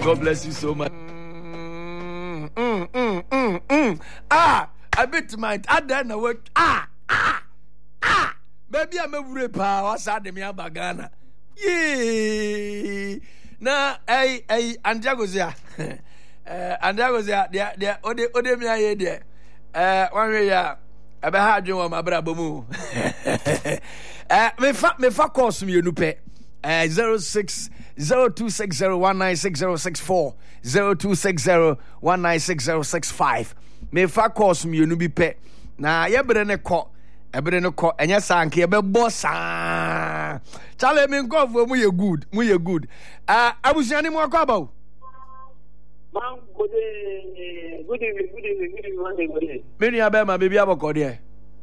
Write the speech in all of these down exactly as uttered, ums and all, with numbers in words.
God bless you so much. Mm, mm, mm, mm, mm. Ah, I bit my I done work. Ah, ah, ah. Baby, I'm a rape. What's that? Me abagana. Yee. Na, hey, hey, Andiagozia. Uh, Andiagozia. There, there. Ode, ode me aye there. Uh, one way ya. Abe ha adwon ma bra bomu. Eh, me fa, me fa course me nupe. Uh, zero six zero two six zero one nine six zero six four zero two six zero one nine six zero six five. Me fa course me nu bi pe. Na ye bre ne ko, e bre ne ko enya sanke ye be bossa. Chale me nko fu mu ye good, mu ye good. Ah, uh, abusiani mu akwa Man, good evening, good evening, good evening, good evening, good evening. Many abema baby aboko there.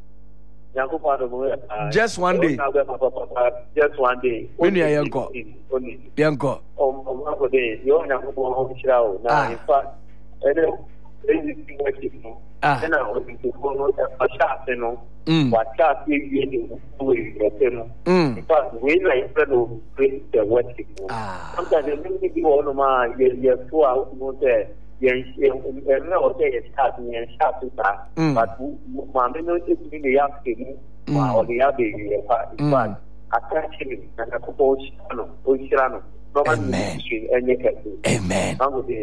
Just one day. Just one day. Many a yanko. Yanko. Oh, oh, day. You are not now. In fact, I know. Ah. Then I was to go a shop, you know. What shop is getting to it, in fact, when I said, oh, the wet people. Sometimes they make me all of my years, two hours, there. Yes, no, they start me and shop to that. But Mamma noticed me the asking or the abbey, in fact, attaching and a proposed Oceano. Amen. Amen.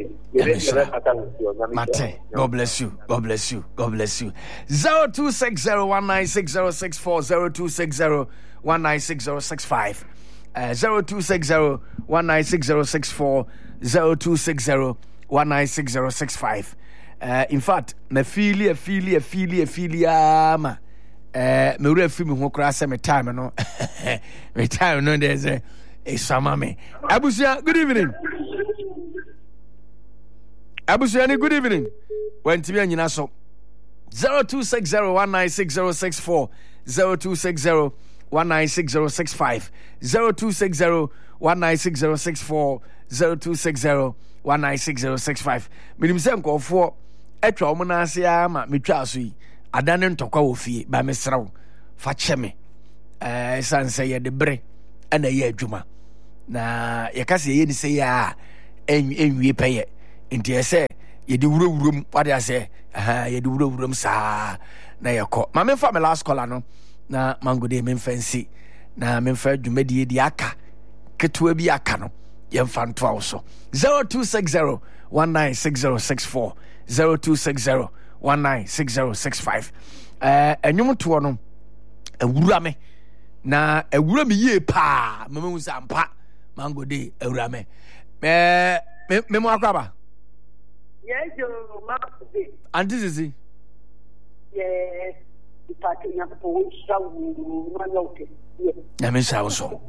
Mate, God bless you. God bless you. God bless you. Zero two six zero one nine six zero six four zero two six zero one nine six zero six five. Uh, zero two six zero one nine six zero six four zero two six zero one nine six zero six five. Uh, in fact, me feely, a feely, a feely, a feely, ama. Uh, me re fi me ho kra se me time no. Me time no there's a Samame. Abusia, good evening. Abusia, good evening. When to be in Naso zero two six zero one nine six zero six four zero two six zero one nine six zero six five zero two six zero one nine six zero six four zero two six zero one nine six zero six five. Minim sem ko for etwa omo na ase ama metwa aso yi adane ntokwa wo fie ba mesraw fa cheme eh sanse ye de bre ana ye adwuma na yakase ye ni se ya enwie peye nti ese ye di wuro wurom wade ase aha ye di wuro wurom sa na yakọ ma me fa me last caller no na mango de me fancy na me fa dwumadi di aka ketua bi aka no ye mfa nto awso zero two six zero one nine six zero six four zero two six zero one nine six zero six five. eh enwum to no ewura me na ewura me ye pa mama hu sampa mango de ewura me eh me mo akwaba. Yes, you must be. And this is it. Yes, if I can have a wish, I will not notice. I mean, so.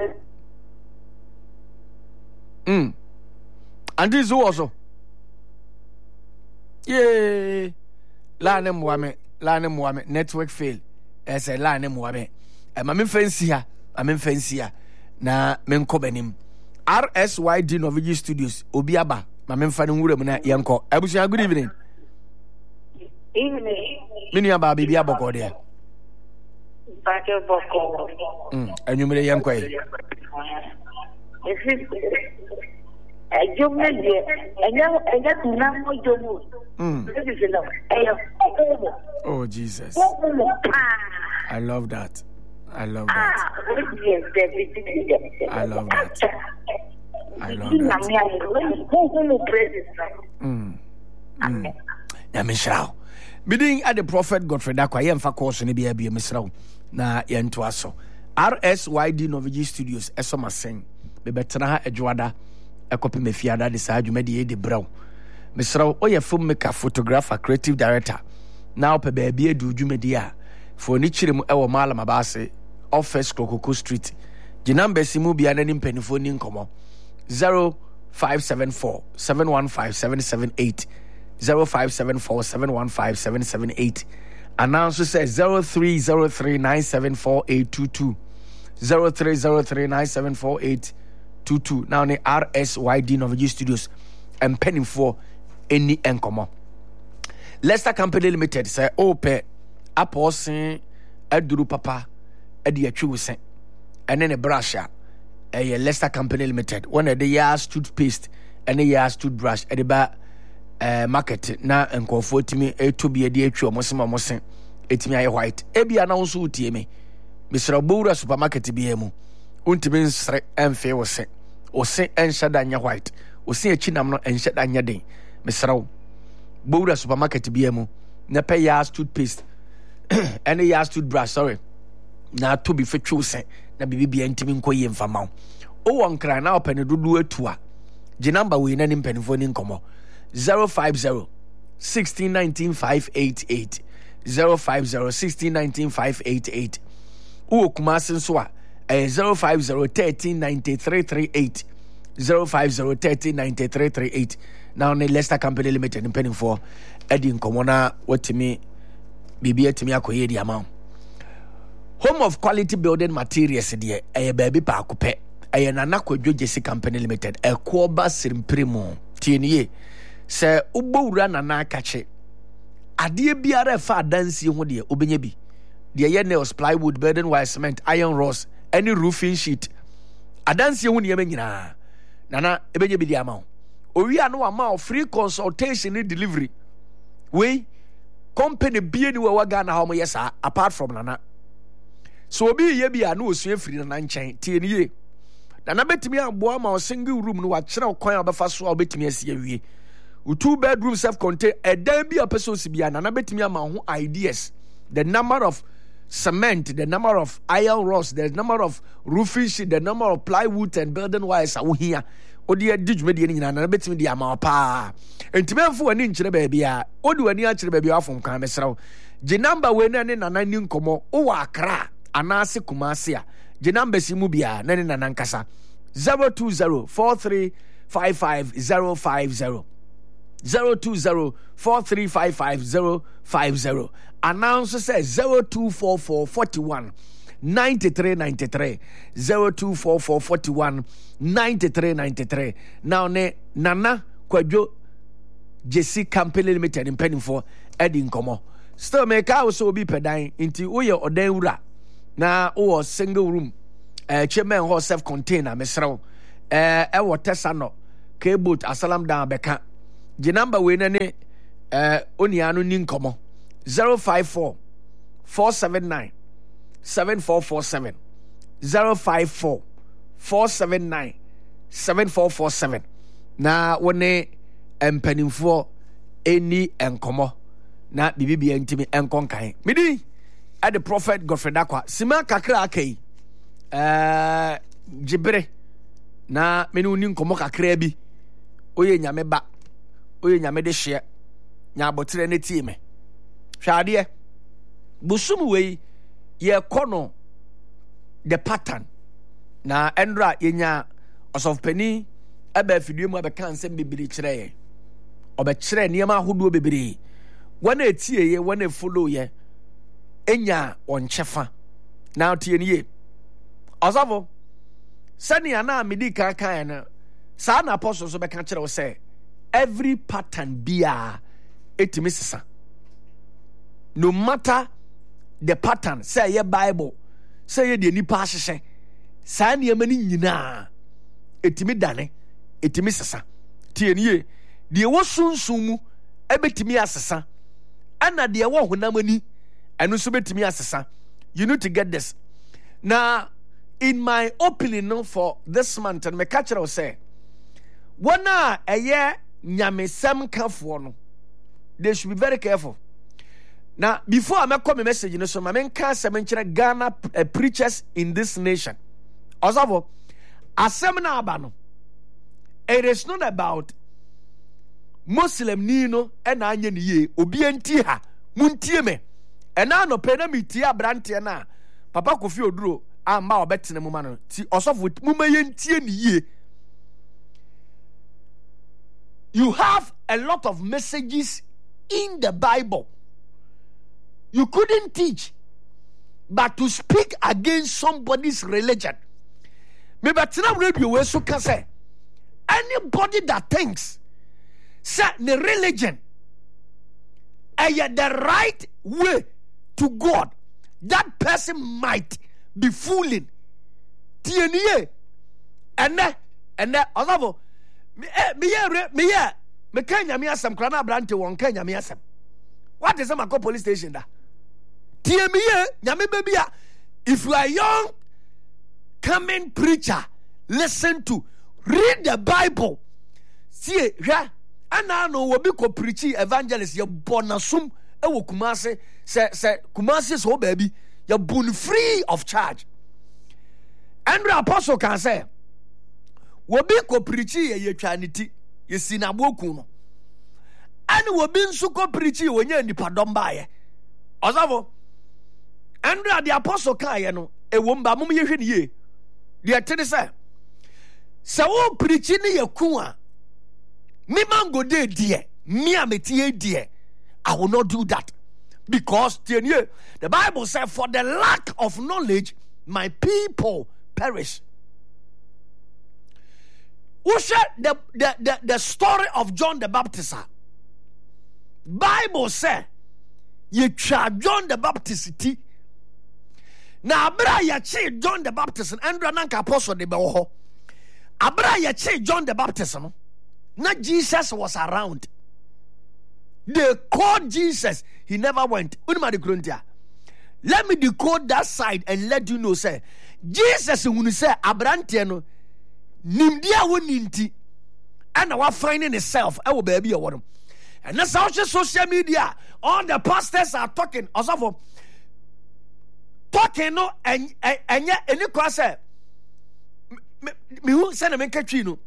Hmm. And this also. Yeah. Line Mwame, Line Mwame, network fail. As a line Mwame. And I'm in fancy here. I'm in fancy here. Na menko benim. R S Y D Novigi Studios, Obiaba. My men finding wood na yanko. Abusia, good evening. Evening. Many about baby aboko there. Backer Boko. Hmm. And you made a yanko. If it's a young man, and now I got to know what you do. Oh, Jesus. I love that. I love that. I love that. I love that. Mm. Mm. Yamishrao. Bidding at the prophet Godfrey Dakwa, Yamfa course in the B A B Misrao. Na Yantuaso. R S Y D Novigi Studios, Esoma Sing. Bebetra Edwada, a copy me fiada, the Saju Medi de Brow. Misrao, oh, your filmmaker, photographer, creative director. Now, pe baby, do you media for Nichirim Ewa Malam Abase, off First Kokoko Street. Jinambe Simu be an in penifone incomo. Zero five seven four seven one five seven seven eight zero five seven four seven one five seven seven eight. Announcer says zero three zero three nine seven four eight two two zero three zero three nine seven four eight two two. Now the R S Y D Novigi Studios and penning for any encomo. Leicester Company Limited say ope apostle aduru papa adi atwu sen and then a brusher. A Leicester Company Limited. One of the years toothpaste ene Yas toothbrush e de ba eh market na nkofo timi eto bi e de atwa mo sema mo sen etimi aye white ebia na wonso utie me misra bowura supermarket bi emu untimi nsre emfe wo se o se enshada nya white o se echi nam no enshada nya den misra bowura supermarket bi emu na pay Yas toothpaste ene Yas toothbrush sorry na to bi fetwe se na bibi bia ntimi nkoye mfama o won kra na opene dodo atua je number we na ni mpanifo ni nkomo zero five zero sixteen nineteen five eighty-eight zero five zero sixteen nineteen five eighty-eight o Kumasi so a zero five zero thirteen ninety-three thirty-eight zero five zero thirteen ninety-three thirty-eight now ne Leicester Company Limited mpanifo edi nkomo na watimi bibi atimi akoye di amount. Home of Quality Building Materials de eye baby pa akopɛ eye Nana Kwadwo Jesse Company Limited e ko ba sirmpremu tienie se ubowura Nana akache ade biara fa adansi ho de obenya bi de ye nails plywood building wire cement iron rods any roofing sheet adansi ho ne nyina Nana ebenya bi de ama owi anu ama free consultation and delivery we company bie ni wa Ghana ha mo yesa apart from Nana. So obi ye bia na osua firi na nkyɛn tie ne ye na na betimi aboa ma o single room no wa kyerɛ kwan abefa so a betimi asi awie o two bedroom self contained edan bi apeso si bia na na betimi ama ho ideas the number of cement the number of iron rods the number of roofing sheet the number of plywood and building wires a wo hia odi adwuma de nyina na betimi de ama pa entimenfo ani nkyerɛ ba bia odi wani a kyerɛ ba bia afom kan mesraw je number we na ne nana ni nkomo o wa Accra anase Kumasi a je number si mu bia na ne nana nkasa zero two zero four three five five zero five zero zero two zero four three five five zero five zero announce say zero two four four four one nine three nine three zero two four four four one nine three nine three now ne Nana Kwadwo Jesse Company Limited mpanimfo edi nkomo still make house obi pedan inti uye odan wura na o single room eh chairman ho self container mesrew eh e wo tesano K-boat asalam down beka je number we na ne eh onia no ni nkomo zero five four four seven nine seven four four seven zero five four four seven nine seven four four seven na wone empanimfo eni enkomo na bibi ntimi enkonkan midi at the prophet Godfrey Dakwa sima kakra akai eh jibre na meni uni nkomo kakra bi oye nyame ba oye nyame de hye nya abotre ne tie me hwade busum we ye kono the pattern na endra yenya osof pani aba fidue mu abeka nsem bibiri kire ye obe kire niam ahodo bibiri wana etie ye wana follow ye enya onchefa now tie nie osavo sani ana medi kan kan na sa na apostle so be kan kire wo say every pattern bia etimi sesa no matter the pattern say ye Bible say ye de nipa ahyehyɛ saa niam ni nyina etimi dane etimi sesa tie nie de wo sunsun mu ebetimi asesa ana de wo honam ani anu so betimi asesa. You need to get this now in my opening for this month and me catch it say wana eye nyamesam kafo no they should be very careful. Now before I make come message you know so my men can say Ghana uh, preachers in this nation osavo asem na aba no it is not about Muslim ni no and anya ni ye obi anti ha muntie me ena no pe na metie abrante na papa Kofi Oduro amba obetene mu ma no ti osofo mu ma ye ntie ni ye. You have a lot of messages in the Bible you couldn't teach but to speak against somebody's religion. Me betena radio we so ka say anybody that thinks say the religion is the right way to God, that person might be fooling. Tieniye, and then, and then, although me me me yeah me Kenya me asem kra na brante won Kenya me asem. What is my police station da? Tie me ye nyame bebia. If you are young coming preacher, listen to, read the Bible. See hwa ana no obi ko preach evangelist ye bonasum e wo Kumase se se Kumase so baby ye bun free of charge. Andrew Apostle can say wobi ko preach ye ye twaniti ye sinaboku no. Ani wobi nso ko preach wonya nipa domba ye. Osavo Andrew the Apostle kan ye no e wo mba mum ye hwe ne ye. De tene say se wo preach ni ye ku a me mango de die me ametie die I will not do that because the Bible said for the lack of knowledge my people perish. Who said the, the, the, the story of John the Baptist? Bible said ye try John the Baptist ti. Na abra ye che John the Baptist and Andrew nanka apostle de be wo ho. Abra ye che John the Baptist no. Not Jesus was around. They called Jesus. He never went. Let me decode that side and let you know, say, Jesus when say Abrantiano Nimdia Wuninti and our finding itself. I will baby a water. And that's how social media. All the pastors are talking. Also, talking no and and yet any class me who send a make no.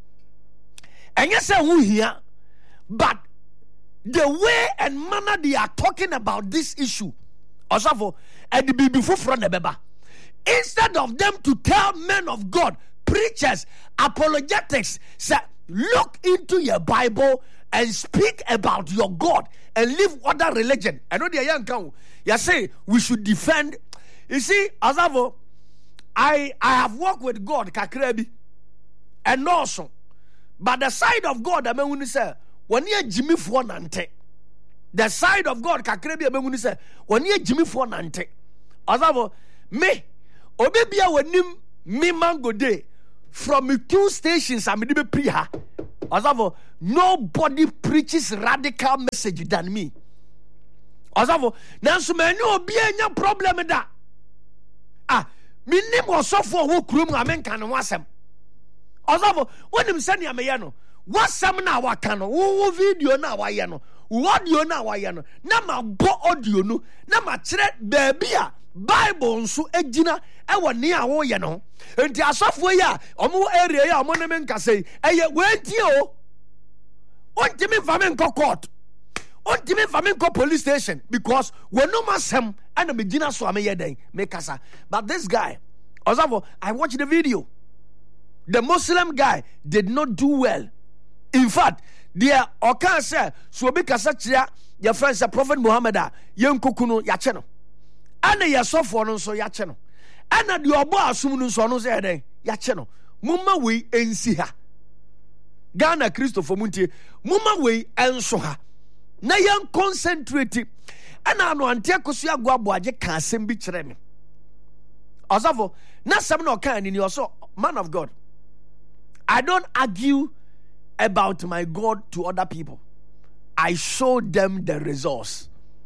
And yes, who here, but the way and manner they are talking about this issue, also and the before front the beba, instead of them to tell men of God, preachers, apologetics, say, look into your Bible and speak about your God and leave other religion. I know they are young cow. You say we should defend. You see, Azavo, I I have worked with God, Kakrebi, and also. But the side of God, I mean, say, when you Jimmy for nante, the side of God, Kakrebi, I mean, say, when you Jimmy for nante, Azavo, me, Obebia, when him, me mango day, from me two stations, I'm in the priha, Azavo, nobody preaches radical message than me. Azavo, now so many obi any problem with that. Ah, me name was so for who krum amen can wasem. Osavo, when him send ya meyano, what some na wakano, who video na wayano, audio na wayano, nama bo audio no, nama chere babia, Bible so ejina, ewa ni awo yano, and the asafwe ya, omo area ya, omo nemen kase, eye wenti o, ontimi famen ko court, ontimi famen ko police station, because we no masem, and the beginner so ame yeden, me kasa, but this guy, Osavo, I watched the video. The Muslim guy did not do well. In fact, there okan say so be kasa chia your friend say Prophet Muhammad a yen kokunu ya che no. Ana ye sofo no so ya che no. Ana de obo asum no so no say den ya che no. Mumma we ensi ha. Ghana Christopher Muntie mumma we enso ha. Na yen concentrate. Ana no ante akoso agwa boaje ka asem bi kire me. Osafo na sam na okan ni oso man of God. I don't argue about my God to other people. I show them the results.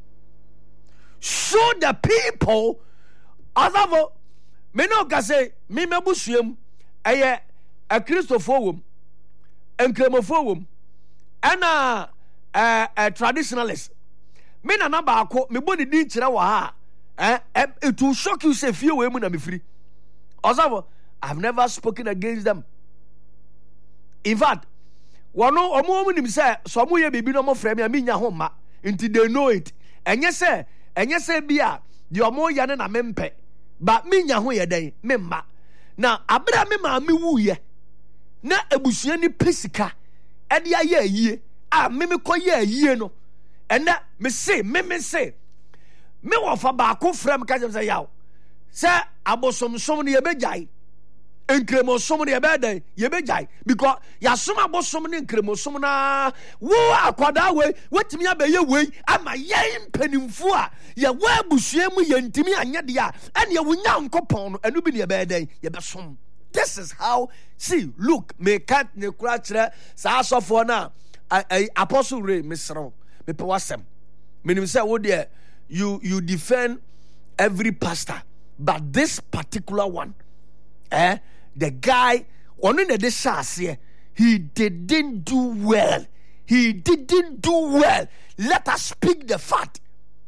Show the people. Although, me no ka say me me busuem eye a Christopher wom, enklemofo wom, and a a traditionalist. Me na na ba ko me body din kire wa ha. Eh, it will shock you say fear we mu na me free. Although I've never spoken against them. In fact, one of them say, so I'm going to be no frame. I mean, home, until they know it. And yes, sir, and yes, sir, be a the more yan and a mempe, but me, Yahoya day, member. Now, Abra me, ma me woo ye. Na a bushani pisica, and ya ye ye, ah, mimico ye ye no. And that me say, me me say, me wa fa ba ko frame kajam say yaw. Sir, abosom som ne yebejai. Enkremosom ne yebedai yebejai because yasoma abosom ne enkremosom na wo akwada we wetimi abeye we ama ye mpanimfo a ye wa abusua mu ye ntimi anya de a ene ye wonya nkopon no enu bi ne yebedai yebesom. this is how, see, look, me cat ne krachre sa asofo na Apostle Ray Misro me pe wasem. Meaning say wo there you you defend every pastor, but this particular one, eh, the guy on in the shase, he didn't do well. He didn't do well. Let us speak the fact.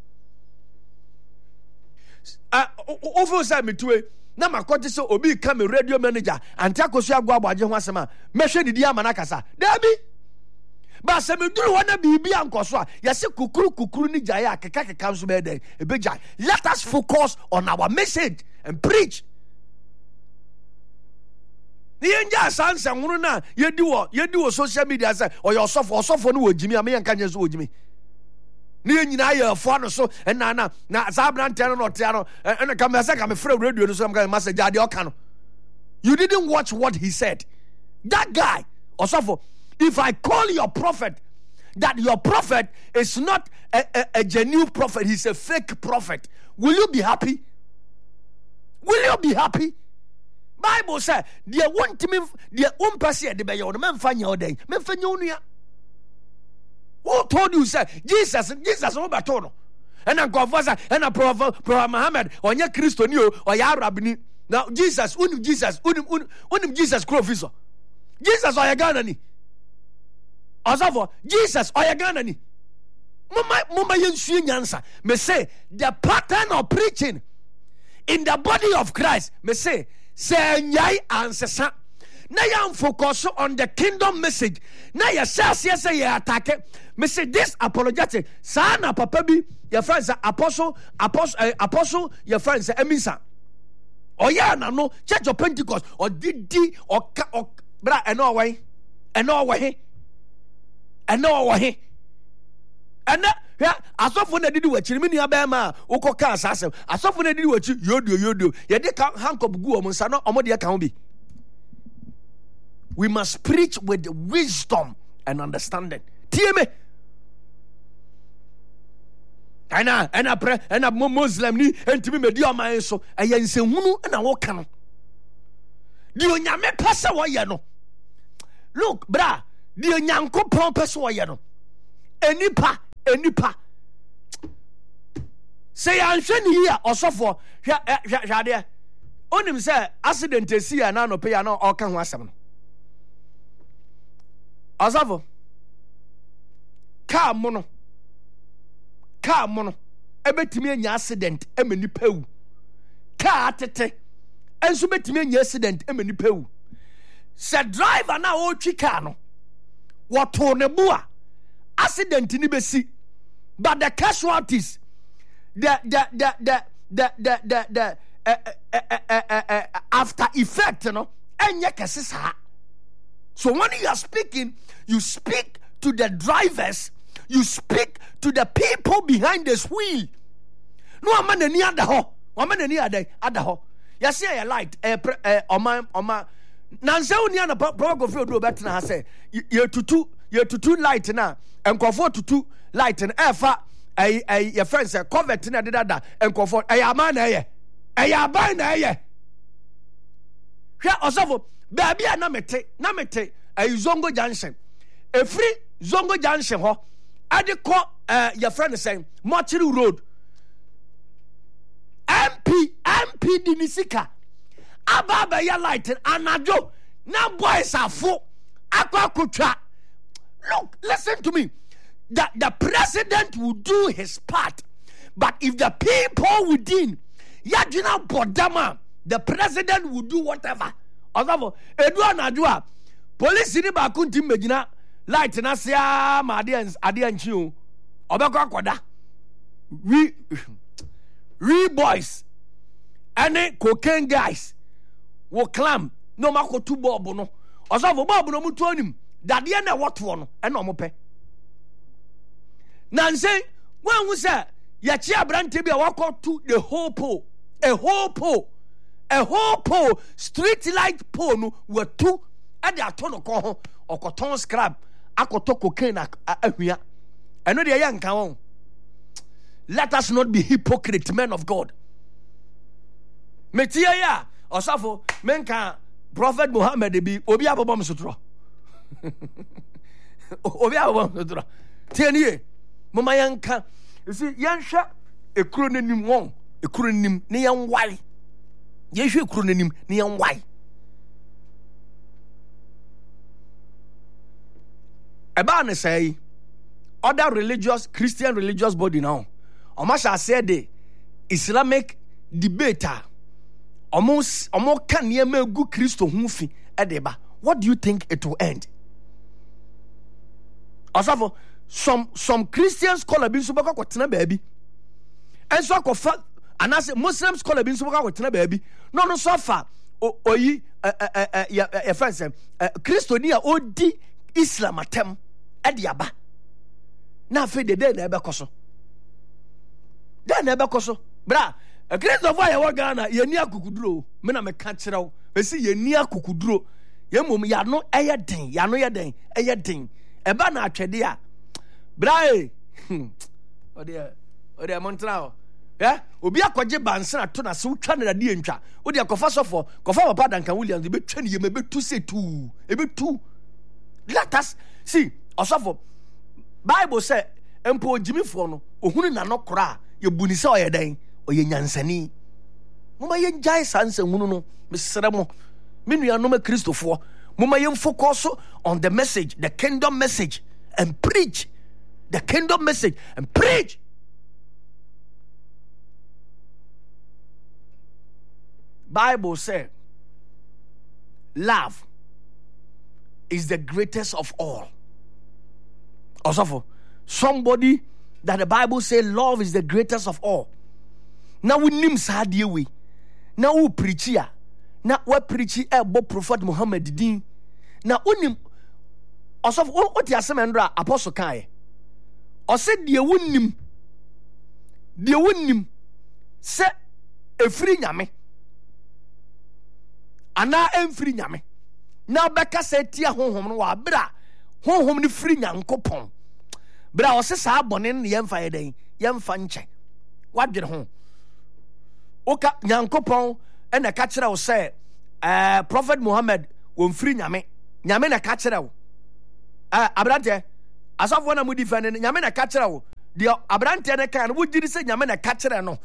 Uh, over say me to na makoti so obi come radio manager anti akoso agwa agbaje ho asema mehwe didi amana kasa dabi ba se me duru wana bibi ankoso a yese kukuru kukuru ni jaye akeka keka nso be den ebeja. Let us focus on our message and preach. Ni enja sanse nwuru na yedi wo yedi wo social media say oyo osofo osofo no wojimi am yanka nye so wojimi ni nyina ya afo no so na na na sabran ten no tia no na kam say kam frɛ radio no so kam message ade oka no. You didn't watch what he said. That guy osofo, if I call your prophet that your prophet is not a, a, a genuine prophet, he's a fake prophet, will you be happy? Will you be happy? Bible says there won't me there one person the be your man fanya oden men fanya onua. Who told you say Jesus Jesus no beto no and a governor and a prophet Prophet Muhammad onye Christo ni o or ya Arab ni. Now Jesus unim Jesus unim unim Jesus Christo Jesus or Ghana ni osafo Jesus or Ghana ni mama mama yensu nyansa me say the pattern of preaching in the body of Christ me say say nyai ansesa na ya focus on the kingdom message na ya say say ya attack me say this apologetic sana papa bi your friends apostle apostle uh, apostle your friends emisa oya na no church of Pentecost or didi or or bra eno way eno way eno way ena ya asofo na didi wachi mi nua ba ma ukoka asasem asofo na didi wachi yodo yodo ye de ka hankob gu omo nsa no omo de ka ho bi. We must preach with wisdom and understanding. Tie me ana ana pre ana Muslim ni entimi me di o man so eye nsehunu na wo ka no di onyame pese wo ye no. Look bra, di onyankopon pese wo ye no enipa enipa say anhwe ni here osofo hwa hwa de onim say accident esi ya na no pe ya na o ka ho asem no osofo ka mo no ka mo no ebetimi anya accident emani pewu ka atete enso betimi anya accident emani pewu se driver na o twi ka no woto ne bua accident ni besi, but the casualties, the the the the the the the, the uh, uh, uh, uh, uh, uh, after effect, you know, enye kesisa. So when you are speaking, you speak to the drivers, you speak to the people behind this wheel. No amane ni ada ho, amane ni ada ada ho. You see a light, eh eh oma oma. Nanse oni ana progo fi odo bet na ha say ye tutu ye tutu light na enkofo tutu light na efa ay ay your friends say covet na dada enkofo ay ama na ye ay aban na ye hwa osofo baabi a na mete na mete ay Zongo Junction e free Zongo Junction ho ade ko uh, your friend say Mochiri Road M P M P Dinisika ababa ya light anajo na boys afo akwa. Look, listen to me. That the president will do his part, but if the people within yajina bodama, the president will do whatever. Osafo edu anadua police ni ba kunti megina light na sia ma ade ade anchi o obekọ akoda we we boys and cocaine guys will climb no mako two bob no osafo bob no mutu anim dade na woto no e na omope nanse wan hu say ya chi abrante bi a wakọ to the whole pole a whole pole a whole pole street light pole no were two e de atono ko ho okoton scrap akoto cocaine ahua eno de ya nka won. Let us not be hypocrite men of God. Metia ya osafo menka Prophet Muhammad be obi abobom sotro. Obi abobom sotro. Tienie, mama yanka. You see, yansha ekuro nenim won, ekuro nenim ne yan wai. Yehwe ekuro nenim ne yan wai. Eba ne say other religious Christian religious body now. Omasha said the Islamic debater almost almost can near me good Christo hufi edeba. What do you think it will end? Also, some some Christians call a bin subaka kwatena baby. And so kofa and as Muslims call a bin subaka kwatena baby. No no so far oyi eh eh eh ya friends eh Christo ni a odi Islam atem ediaba. Na fe de de na ebe koso. De na ebe koso. Bra, a Christopher ya Ghana, ye ni akukuduro. Me na me ka kire wo. Me si ye ni akukuduro. Ye mom ya no eye den, ya no ye den, eye den. Eba na atwede a. Bra e. O de o de montra o. Eh? Obi akwaje banse na to na se utwa na de ntwa. O de akofa sofo, kofa papa Duncan Williams e betwa ne ye me betu se tu. E betu. Let us see. Osofo Bible say empo jimifo no ohunu na no kora ye bunisa o ye den o ye nyansani moma ye njai sanse hunu no mesere mo menua no ma Christofo moma ye focus on the message, the kingdom message, and preach the kingdom message and preach. Bible say love is the greatest of all. Also, somebody that the Bible says love is the greatest of all. Now we nim sadie we. Now we preach here. Now we preach about Prophet Muhammad din. Now unim. Also, what you say, Andra Apostle Kai? Or said the unim. The unim. Say a free nyame. Ana em free nyame. Now Becca said tia home home wa bra. Home home ni free nyankopon. Bra o se sa bonen yemfa yeden yemfa nche wadwere ho oka nyankopon e na ka kire wo se eh Prophet Muhammad won free nyame nyame na ka kire wo eh abrante asofo na mu defend nyame na ka kire wo de abrante ne kan wo giri se nyame na ka kire no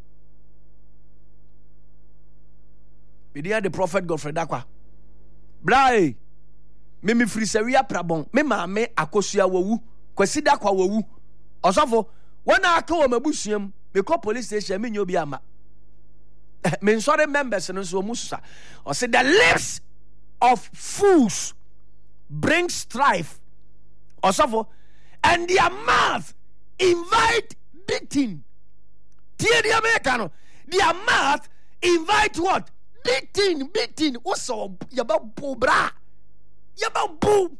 bidia the Prophet Godfrey Dakwa bra e me me free se wi aprabon me ma me akosua wawu kwasida kwa wawu osofo wana aka wo mabusuam me call police station me nyobi ama me nsore members no so mususa o say the lips of fools bring strife osofo and their mouth invite beating. Tie dia America no their mouth invite what? Beating, beating. Oso yaba bobra yaba bo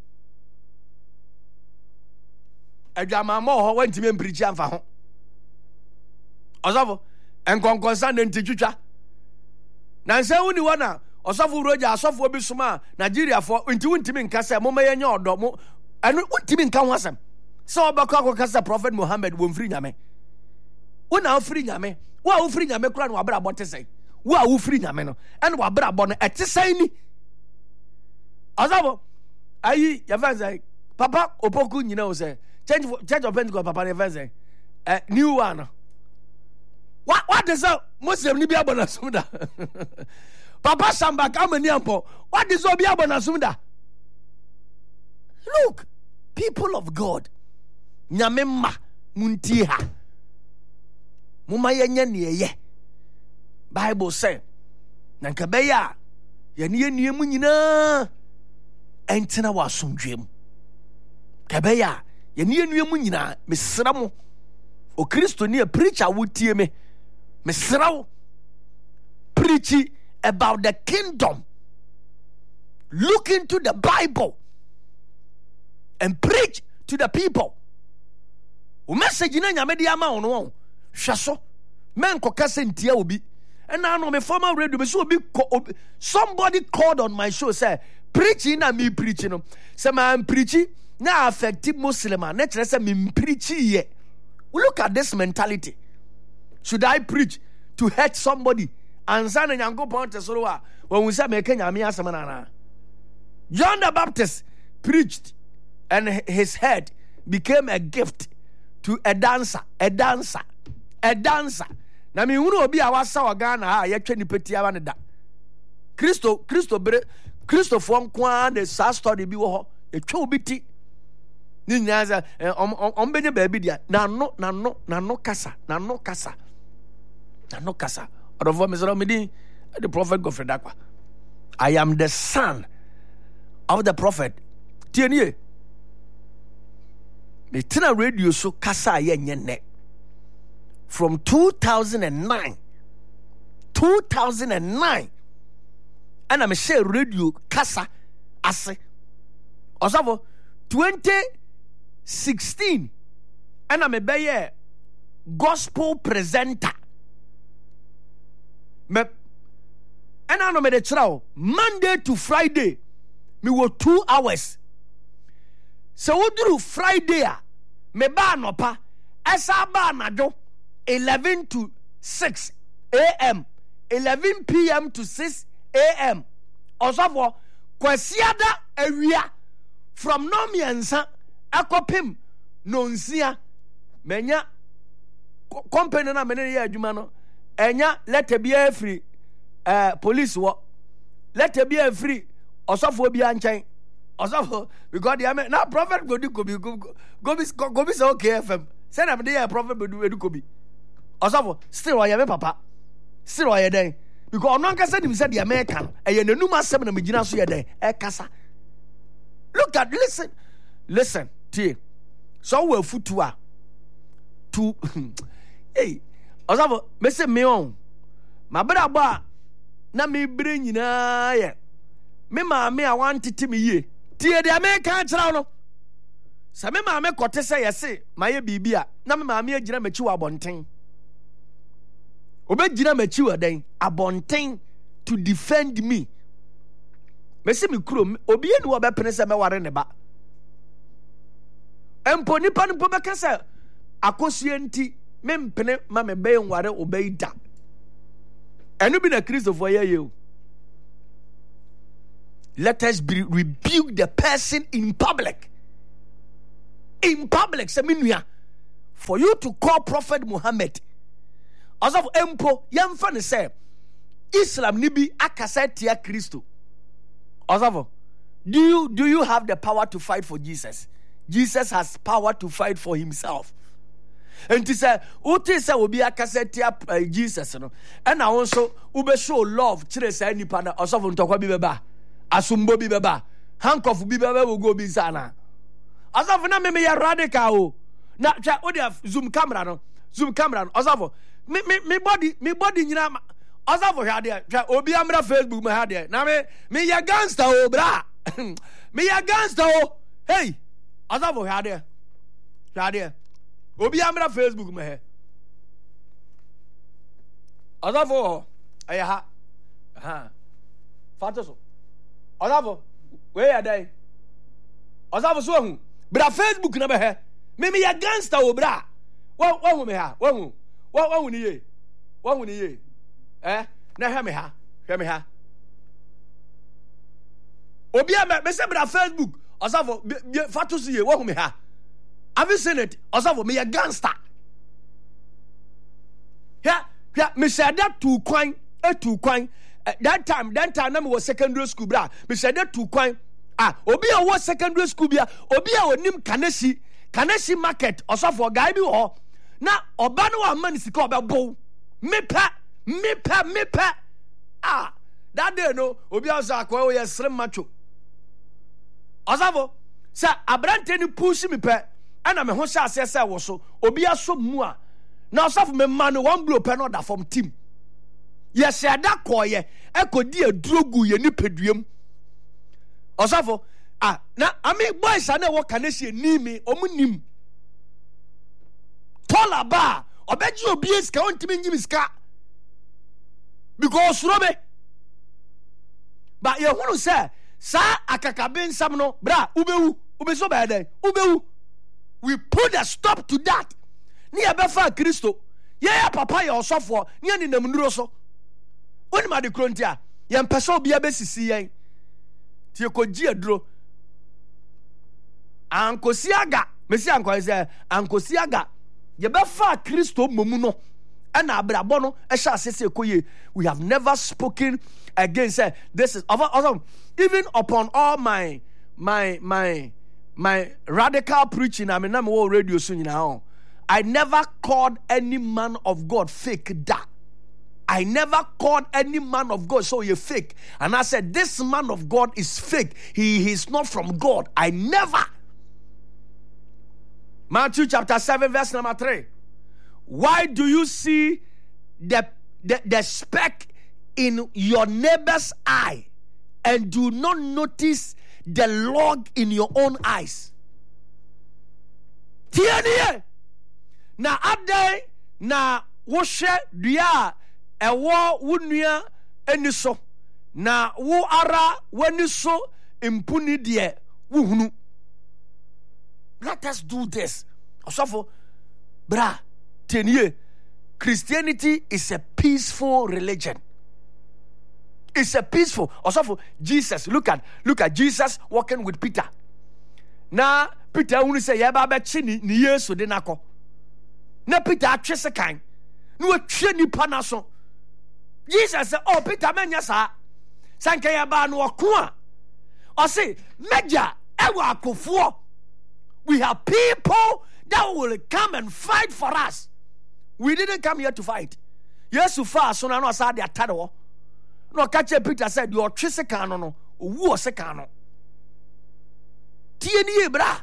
Ajama mo ho wantimi empirichi amfa ho. Osofo enkonkonsa na ntitwitwa. Na nse woni wona osofo roja asofo bi soma Nigeria fo nti wontimi nka se mo mayanya odo mo anu wontimi nka ho asem. Se obakọ akọka se Prophet Muhammad wo mfiri nyame. Wona ofiri nyame, wo a ofiri nyame kura no wabra bote sei. Wo a ofiri nyame no ene wabra bo no ete sei ni. Osofo ayi ya fanza papa opoku nyina o se Change Church of Pentecost, Papa Nevense. Uh, new one. What what is that? Muslim ni biya bona sumda. Papa Samba kama ni ampo. What is biya bona sumda? Look, people of God. Nyamema muntiha. Muma yenye niye. Bible say. Nankabeya. Yaniye niye mu nyina. Entina wa sumdwem. Kabeya. Yeni enuemu nyina mesra mo o Kristo ni a preacher wotie me mesra wo preach about the kingdom. Look into the Bible and preach to the people. O message na nyame de ama wo no hwe so men koka sentia obi and now me former radio me so obi somebody called on my show say preaching na me preaching no say man preaching na affected Muslim na kire say me preach ye. Look at this mentality. Should I preach to hurt somebody ansa na Nyankopɔn te soro a when we say make nyame asem na na. John the Baptist preached and his head became a gift to a dancer, a dancer, a dancer. Na me hunu obi a wasa wa Ghana ha yetwe ni petia wa ne da. Kristo Kristo bre Kristo fo nko na sa story bi wo ho etwe obi ti. Ni nyaza on benye ba bi dia na no na no na no kasa na no kasa. Na no kasa. Odofo me so me di the prophet Godfrey Dakwa. I am the son of the prophet. Tienie. Me tina radio so kasa ye nyene. From two thousand nine. two thousand nine. And I'm share radio kasa ase. Osavo twenty sixteen. And I'm a beye gospel presenter. Me and I know me the trial Monday to Friday. Me were two hours. So what do Friday? Me ba no pa. Esa ba na do eleven to six a.m. eleven p.m. to six a.m. Osafo kwasiada ewia from nomiansa akopim nonsia menya company na menene ya adwuma no enya letter bia free uh, police wo letter bia free osafo bia nchen osafo because the na prophet go do go be go go be go be okay F M say na me dey prophet go do go be osafo still wa me papa still wa den because ono anka say dim say the American e ye nanum asem na megina so ye den e kasa. Look at listen listen tie so we futu a to hey osafo me say me on ma bra ba na me bre nyina ye me ma me a wan tete me ye tie the American kira no sa me ma me kote say yese ma ye bibia na me ma me agina machi wa bonten obegina machi wa den abonten to defend me. Me se me kuro obi eni wo be pene se me ware ne ba empo nipa no be ka se akosue nti me mpene ma me be nware obeida enu bi na Christopher ye ye. Let us be, rebuke the person in public. In public, seminuya. For you to call Prophet Muhammad. As of Empo, yam fan say, Islam nibi akasetia Christo. As of, do you do you have the power to fight for Jesus? Jesus has power to fight for himself. And to say, Uti say will be akasetia Jesus, no. And also, ube show love. Chile say any pana. As of untokwa bibeba. Asumbo bi beba handcuff bi beba will go bi sana asafo na me me ya radical na twa o dia zoom camera no zoom camera no asafo me me me body me body nyina asafo hwa dia twa obi amra Facebook me ha dia na me me ya gangster o bra me ya gangster o hey asafo hwa dia hwa dia obi amra Facebook me he asafo aya ha ha fatoso Osafo, where are they? Osafo so hu. Bra Facebook na be he. Me me ya gangster o bra. Wa wa hu me ha. Wa hu. Wa wa hu ni ye. Wa hu ni ye. Eh? Na he me ha. He me ha. Obi a me say bra Facebook. Osafo fatu si ye. Wa hu me ha. Have you seen it? Osafo me ya gangster. Ya, ya me say that two kwan, e two kwan. Uh, that time, that time, I was secondary school, bra. Me said that two coin. Ah, obi a was secondary school, bia. Obi a onim Kanesi, Kanesi market. Also for guy bi ho. Na obano wa man sika oba bow. Me pa, me pa, me pa. Ah, that day no. Obi a say akwa we slim macho. Also for say abrante ni push me pa. Ana me ho sha ase say wo so. Obi a so mu a. Na also for me man one blow pe no da from team. Yes, I da koye. Eko di edrogu ye ni peduem. Osafo, ah, na ami boys ane wo kanesi ni mi omunim. Tola ba, obeji obi eska ontimi nyimi ska. Because robe. Ba ye hunu say, sa akakabe nsam no, bra, ubewu, ubeso ba den, ubewu. We put a stop to that. Ni abefa Kristo. Ye ya papa ye osafo, ni ani namnuro so. oni ma de krontia ye mpesa obi abesisi yen tie koji aduro ankosiaga mesi ankoise ankosiaga ye befa Kristo momu no and abrabo no e sha asese koye. We have never spoken against say this is awesome. Even upon all my my my my radical preaching, I mean, I'm all radio soon now. I never called any man of God fake da. I never called any man of God so you're fake. And I said, this man of God is fake. He, he is not from God. I never. Matthew chapter seven, verse number three. Why do you see the, the, the speck in your neighbor's eye and do not notice the log in your own eyes? Tianie na adai na wo hwe dua ewo wonua eniso na wo ara waniso impuni de wo hunu. Let us do this. Osofo bra tenie, Christianity is a peaceful religion. It's a peaceful. Also, Jesus, look at look at Jesus walking with Peter. Now, Peter only say, "Yeah, Baba chini ni Yesu de nako." Na Peter atwe se kan. No atwe ni panaso. Jesus say, "Oh, Peter menya sa. Sanka ya ba no ko a." O say, "Meja ewa akofo. We have people that will come and fight for us. We didn't come here to fight." Yesu fa so na no sa de atade wo. No catch Peter said, "Your twese kan no no, owu ose kan no." Tie ni ebra.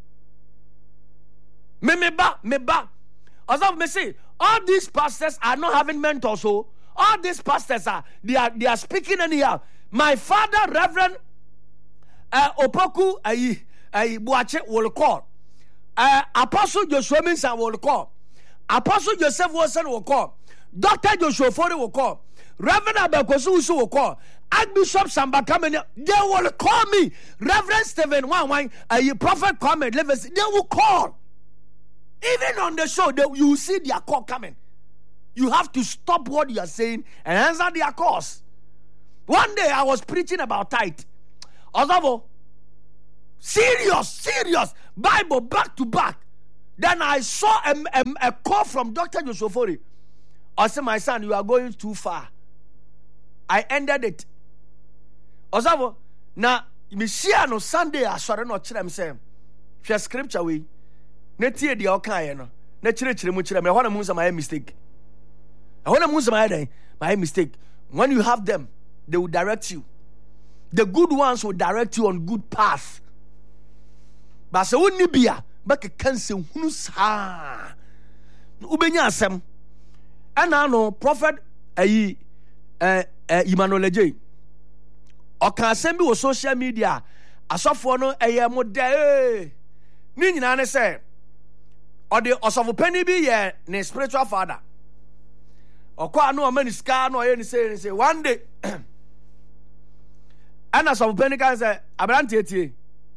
Me me ba, me ba. As of me say, all these pastors are not having mentors. So all these pastors are they are they are speaking anyhow. My father, Reverend uh, Opoku ayi ayi Buache will call. Uh, Apostle Joshua Minsan will call. Apostle Joseph Wilson will call. Doctor Joshua Fore will call. Reverend Abekosu will call. Archbishop Samba Kamene, they will call me. Reverend Stephen Wan, a prophet comment, they will call. Even on the show, they, you see their call coming. You have to stop what you are saying and answer their calls. One day I was preaching about tithe. Osavo, serious, serious, Bible back to back. Then I saw a, a, a call from Doctor Joshua Fore. I said, "My son, you are going too far." I ended it. Osavo, na me share no Sunday asore no kire me say, "Hwe scripture we, na tie de o kan ye no, na kire kire mu kire me, ho na mu my mistake. Ho na mu my my mistake. When you have them, they will direct you. The good ones will direct you on good path. But so woni bia, ba ke kanse hunu sa. Ubenya asem. Ana no prophet ayi eh eh Emmanuel J. Oka asem bi wo social media. Asofo no eye mo de. Ni nyina ne say o de osofo pani bi ye ne spiritual father. Okwa no o mani ska no ye ni say ni say one day ana osofo pani kan say abrante tie.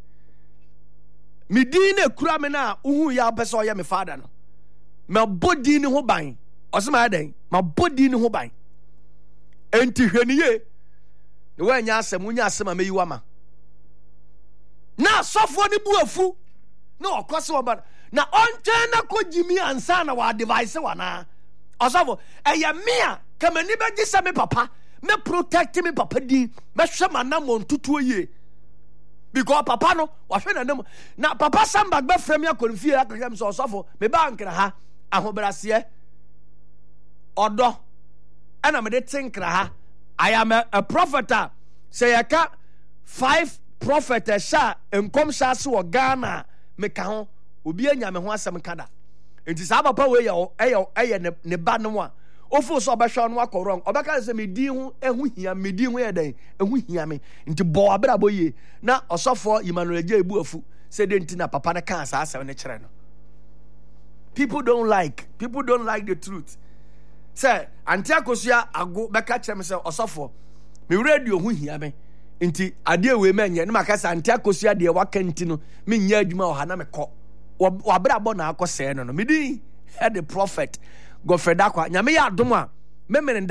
Me din na kura me na uhu ya pese o ye me father no. Me body ni ho ban. Osema den, ma body ni ho ban. Enti hweniye. Ne wa nya asem, nya asem a meyi wa ma. Na sofo ni bu afu. Na okose wo ba. Na onche na kojimi ansa na wa device wa na. Osofo, eye me a kamani be gise me papa. Me protect me papa din. Me hwe manam ontutuo ye. Because papa no, wa hwe na nam. Na papa samba gba frame ya konfie akakam so osofo, me ba nkra ha ahobrase Odo, and I'm a tinkra ha. I am a, a prophet. Say I can five prophets sha and come shasu or Ghana make a home ubi and yamahua some kada. It is our power ayo ayo ne bad no one. Ofo so bashan wako wrong. Obaka is a medium and we hear medium where they and we hear me into boa boye. Now also for Emmanuel J. Buafu said dentina papa na cancer as a natural. People don't like people don't like the truth. Say, Antiakosia, I go back at myself or suffer. Me radio who hear me. Inti, a dear women, and Macas Antiakosia, dear Wakentino, mean Yajma or Hanameko. Or Brabona, Coseno, Midi had the prophet, Gofredaqua, Yamea Duma, Memenda,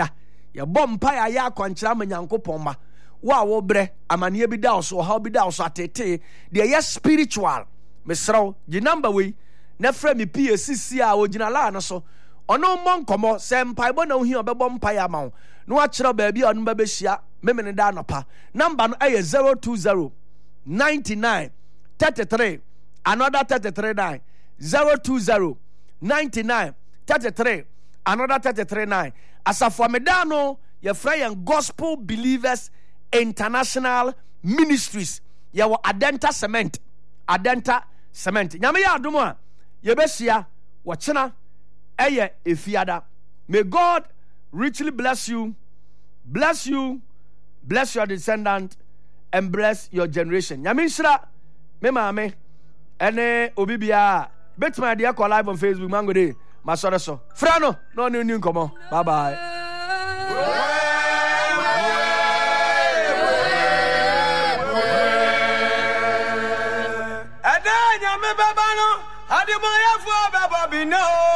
ye bom pa ya ya akwankyera ma Nyankopɔn ma wa wo bre amane bi da so ha bi da so atete de ye spiritual mesraw gi number we na fra me P C C a ogina la no so ono mo nkomo se mpaebo na ohi obebo mpa ya ma wo no a kyerɛ ba bia ono ba behia memene da anopa number no aye zero two zero ninety-nine thirty-three another thirty-three nine zero two zero ninety-nine thirty-three another thirty-three nine asafo medano ye fra yen Gospel Believers International Ministries ye wo Adenta Cement Adenta Cement nyame ya adomo a ye behia wo kyena eye efiada. May God richly bless you, bless you, bless your descendant, and bless your generation. Nyame nshira me maame ene obi bia betima de call live on Facebook mango dey masore so fra no no ni ni nkomo. Bye bye. Ada nyame baba no ade mo yafo baba bi no